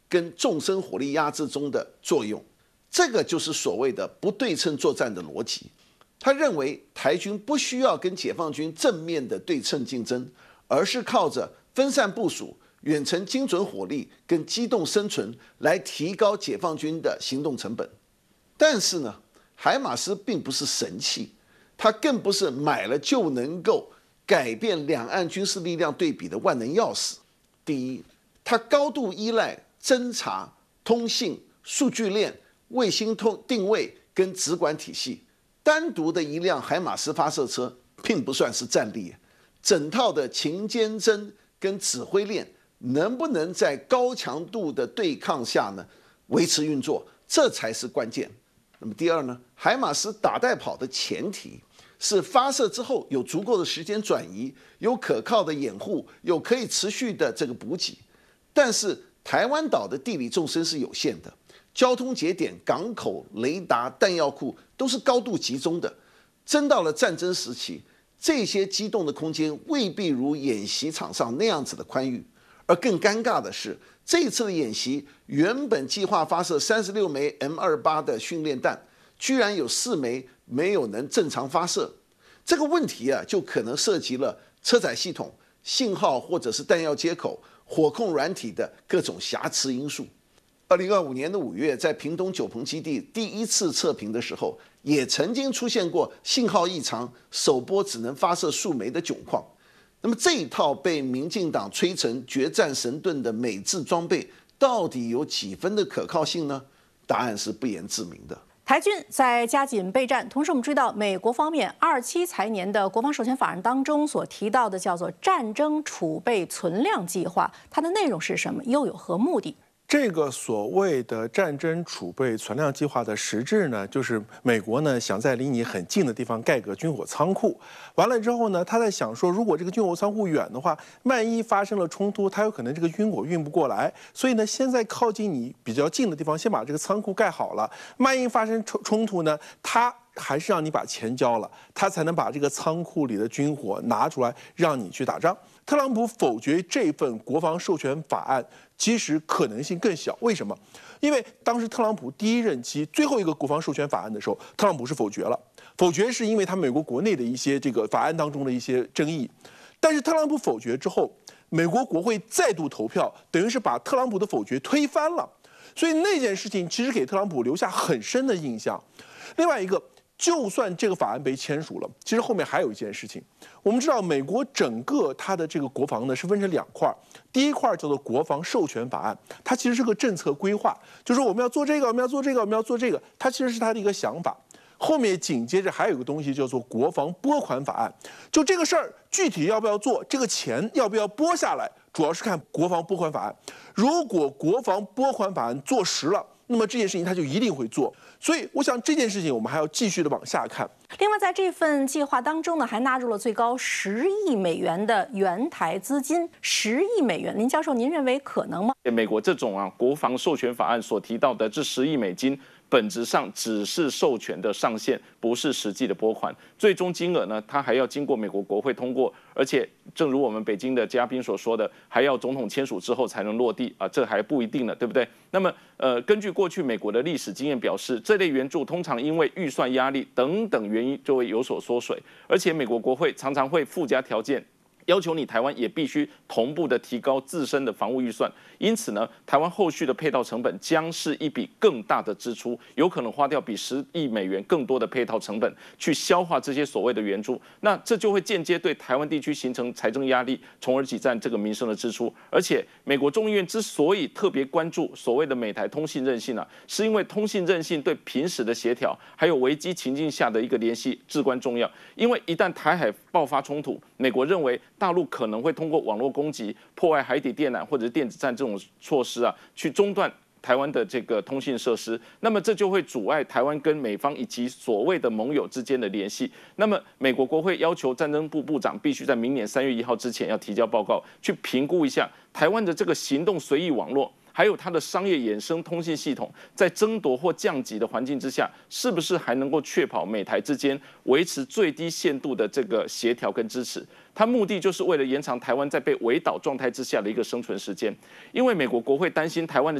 跟纵深火力压制中的作用。这个就是所谓的不对称作战的逻辑。他认为台军不需要跟解放军正面的对称竞争，而是靠着分散部署、远程精准火力跟机动生存来提高解放军的行动成本。但是呢，海马斯并不是神器，它更不是买了就能够改变两岸军事力量对比的万能钥匙。第一，它高度依赖侦察、通信、数据链、卫星定位跟直管体系。单独的一辆海马斯发射车并不算是战力，整套的勤监侦跟指挥链能不能在高强度的对抗下呢维持运作，这才是关键。那么第二呢，海马斯打带跑的前提是发射之后有足够的时间转移，有可靠的掩护，有可以持续的这个补给。但是台湾岛的地理纵深是有限的，交通节点、港口、雷达、弹药库都是高度集中的。真到了战争时期，这些机动的空间未必如演习场上那样子的宽裕。而更尴尬的是，这一次的演习原本计划发射36枚 M28的训练弹，居然有4枚没有能正常发射。这个问题啊，就可能涉及了车载系统、信号或者是弹药接口、火控软体的各种瑕疵因素。2025年的5月，在屏东九鹏基地第一次测评的时候，也曾经出现过信号异常，首波只能发射数枚的窘况。那么这一套被民进党吹成决战神盾的美制装备，到底有几分的可靠性呢？答案是不言自明的。 台军在加紧备战，同时我们知道，美国方面27财年的国防授权法案当中所提到的叫做战争储备存量计划，它的内容是什么？又有何目的？ 这个所谓的战争储备存量计划的实质呢，就是美国呢想在离你很近的地方盖个军火仓库，完了之后呢，他在想说，如果这个军火仓库远的话，万一发生了冲突，他有可能这个军火运不过来，所以呢，先在靠近你比较近的地方，先把这个仓库盖好了，万一发生冲突呢，他还是让你把钱交了，他才能把这个仓库里的军火拿出来让你去打仗。特朗普否决这份国防授权法案，其实可能性更小。为什么？因为当时特朗普第一任期最后一个国防授权法案的时候，特朗普是否决了。否决是因为他美国国内的一些这个法案当中的一些争议。但是特朗普否决之后，美国国会再度投票，等于是把特朗普的否决推翻了。所以那件事情其实给特朗普留下很深的印象。另外一个，就算这个法案被签署了，其实后面还有一件事情。我们知道，美国整个它的这个国防呢是分成2块，第一块叫做国防授权法案，它其实是个政策规划，就是我们要做这个，我们要做这个，我们要做这个，它其实是它的一个想法。后面紧接着还有一个东西叫做国防拨款法案，就这个事儿具体要不要做，这个钱要不要拨下来，主要是看国防拨款法案。如果国防拨款法案做实了，那么这件事情他就一定会做，所以我想这件事情我们还要继续的往下看。 另外，在这份计划当中呢，还纳入了最高10亿美元的援台资金，10亿美元。林教授，您认为可能吗？ 美国这种国防授权法案所提到的这10亿美金，本质上只是授权的上限，不是实际的拨款。最终金额呢，它还要经过美国国会通过，而且正如我们北京的嘉宾所说的，还要总统签署之后才能落地啊，这还不一定呢，对不对？那么根据过去美国的历史经验表示，这类援助通常因为预算压力等等原因就会有所缩水，而且美国国会常常会附加条件，要求你台湾也必须同步的提高自身的防务预算，因此呢，台湾后续的配套成本将是一笔更大的支出，有可能花掉比10亿美元更多的配套成本去消化这些所谓的援助，那这就会间接对台湾地区形成财政压力，从而挤占这个民生的支出。而且，美国众议院之所以特别关注所谓的美台通信韧性啊，是因为通信韧性对平时的协调还有危机情境下的一个联系至关重要。因为一旦台海爆发冲突，美国认为大陆可能会通过网络攻击、破坏海底电缆或者是电子战这种措施啊，去中断台湾的这个通信设施，那么这就会阻碍台湾跟美方以及所谓的盟友之间的联系。那么美国国会要求战争部部长必须在明年3月1号之前要提交报告，去评估一下台湾的这个行动随意网络，还有它的商业衍生通信系统，在争夺或降级的环境之下，是不是还能够确保美台之间维持最低限度的这个协调跟支持？它目的就是为了延长台湾在被围岛状态之下的一个生存时间，因为美国国会担心台湾的